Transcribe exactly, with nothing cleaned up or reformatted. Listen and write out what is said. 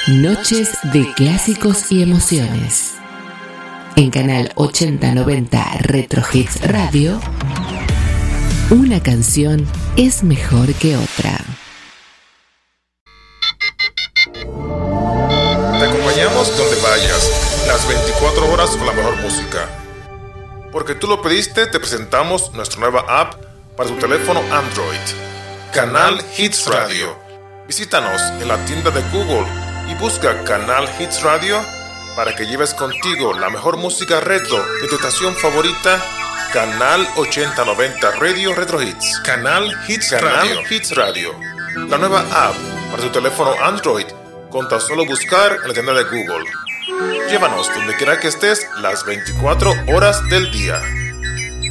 Noches de clásicos y emociones. En Canal ochenta noventa Retro Hits Radio, una canción es mejor que otra. Te acompañamos donde vayas, las veinticuatro horas con la mejor música. Porque tú lo pediste, te presentamos nuestra nueva app para tu teléfono Android, Canal Hits Radio. Visítanos en la tienda de Google y busca Canal Hits Radio para que lleves contigo la mejor música retro de tu estación favorita, Canal ochenta noventa Radio Retro Hits. Canal Hits Canal Radio. Hits Radio. La nueva app para tu teléfono Android con tan solo buscar en la tienda de Google. Llévanos donde quiera que estés las veinticuatro horas del día.